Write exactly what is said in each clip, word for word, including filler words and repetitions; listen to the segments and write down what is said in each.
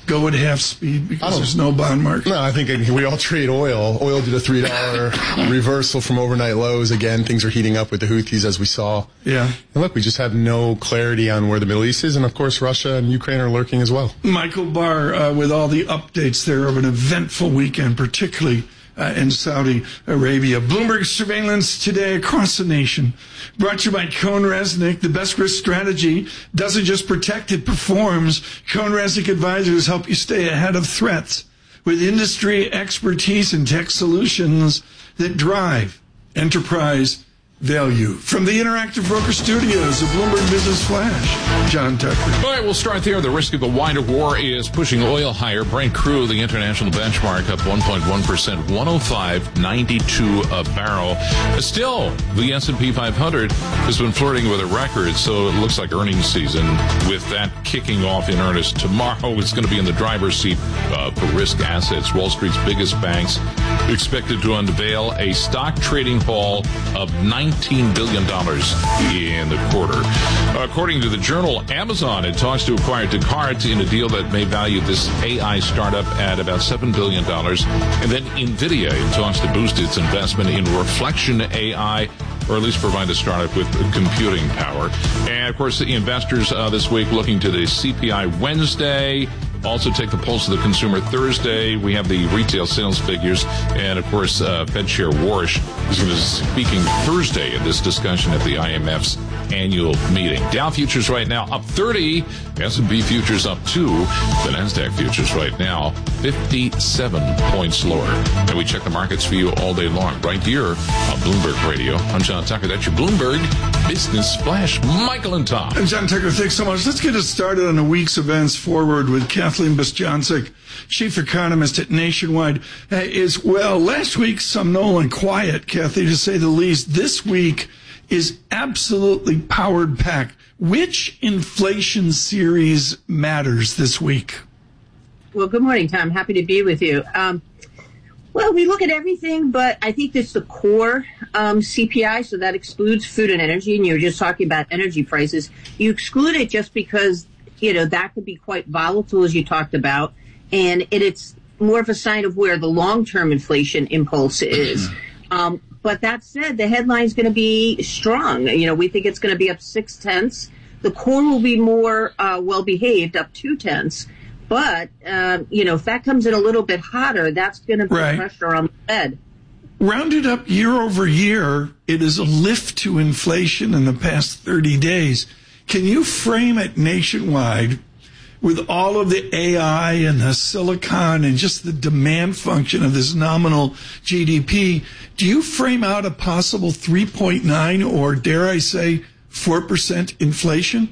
go at half speed because there's no bond market? No, I think we all trade oil. Oil did a three dollar reversal from overnight lows. Again, things are heating up with the Houthis, as we saw. Yeah. And look, we just have no clarity on where the Middle East is, and of course, Russia and Ukraine are lurking as well. Michael Barr, uh, with all the updates there of an eventful weekend, particularly Uh, in Saudi Arabia. Bloomberg surveillance today across the nation. Brought to you by CohnReznick. The best risk strategy doesn't just protect, it performs. CohnReznick advisors help you stay ahead of threats with industry expertise and tech solutions that drive enterprise value. From the Interactive Broker Studios of Bloomberg Business Flash, John Tucker. All right, we'll start there. The risk of the wider war is pushing oil higher. Brent crude, the international benchmark, up one point one percent, one oh five ninety-two a barrel. Still, the S and P five hundred has been flirting with a record, so it looks like earnings season, with that kicking off in earnest tomorrow. It's going to be in the driver's seat uh, for risk assets. Wall Street's biggest banks expected to unveil a stock trading haul of nineteen billion dollars in the quarter. According to the journal, Amazon had talks to acquire Descartes in a deal that may value this A I startup at about seven billion dollars. And then NVIDIA in talks to boost its investment in Reflection A I, or at least provide a startup with computing power. And, of course, the investors uh, this week looking to the C P I Wednesday. Also take the pulse of the consumer Thursday. We have the retail sales figures. And, of course, uh, Fed Chair Warsh is going to be speaking Thursday in this discussion at the I M F's annual meeting. Dow futures right now up thirty. S and P futures up two. The NASDAQ futures right now fifty-seven points lower. And we check the markets for you all day long right here on Bloomberg Radio. I'm John Tucker. That's your Bloomberg Business Flash. Michael and Tom. And John Tucker, thanks so much. Let's get us started on the week's events forward with Kathleen Bostjancic, chief economist at Nationwide, uh, is, well, last week, somnolent quiet, Kathy, to say the least. This week is absolutely powered packed. Which inflation series matters this week? Well, good morning, Tom. Happy to be with you. Um, well, we look at everything, but I think it's the core um, C P I, so that excludes food and energy, and you were just talking about energy prices. You exclude it just because, you know, that could be quite volatile, as you talked about, and it, it's more of a sign of where the long-term inflation impulse is. Um, but that said, the headline's going to be strong. You know, we think it's going to be up six tenths. The core will be more uh, well-behaved, up two tenths. But, uh, you know, if that comes in a little bit hotter, that's going to put right. pressure on the Fed. Rounded up year over year, it is a lift to inflation in the past thirty days. Can you frame it nationwide with all of the A I and the silicon and just the demand function of this nominal G D P? Do you frame out a possible three point nine or, dare I say, four percent inflation?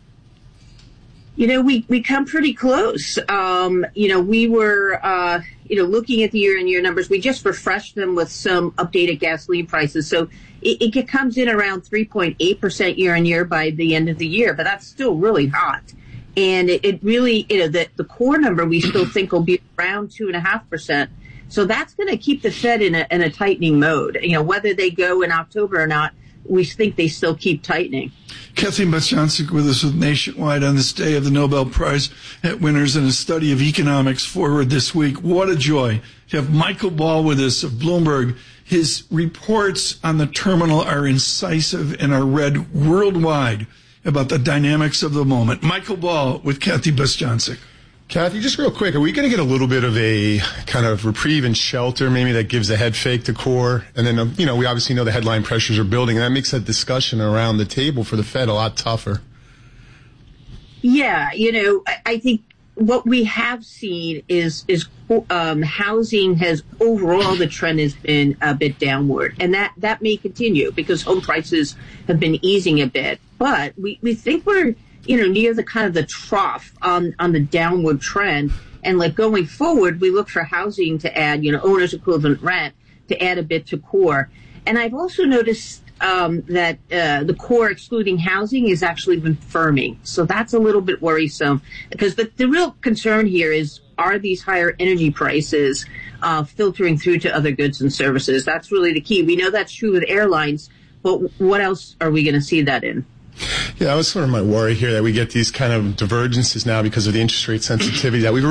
You know, we, we come pretty close. Um, you know, we were, uh, you know, looking at the year-on-year numbers. We just refreshed them with some updated gasoline prices. So it, it comes in around three point eight percent year-on-year by the end of the year, but that's still really hot. And it, it really, you know, the, the core number we still think will be around two point five percent. So that's going to keep the Fed in a, in a tightening mode. You know, whether they go in October or not, we think they still keep tightening. Kathleen Bostjancic with us with Nationwide on this day of the Nobel Prize winners in a study of economics forward this week. What a joy to have Michael Ball with us of Bloomberg. His reports on the terminal are incisive and are read worldwide about the dynamics of the moment. Michael Ball with Kathy Bostjancic. Kathy, just real quick, are we going to get a little bit of a kind of reprieve and shelter, maybe that gives a head fake to core? And then, you know, we obviously know the headline pressures are building, and that makes that discussion around the table for the Fed a lot tougher. Yeah, you know, I, I think what we have seen is is um, housing has overall the trend has been a bit downward, and that, that may continue because home prices have been easing a bit. But we, we think we're you know, near the kind of the trough on, on the downward trend. And like going forward, we look for housing to add, you know, owner's equivalent rent to add a bit to core. And I've also noticed um, that uh, the core excluding housing is actually been firming. So that's a little bit worrisome because the, the real concern here is, are these higher energy prices uh, filtering through to other goods and services? That's really the key. We know that's true with airlines, but what else are we going to see that in? Yeah, that was sort of my worry here, that we get these kind of divergences now because of the interest rate sensitivity that we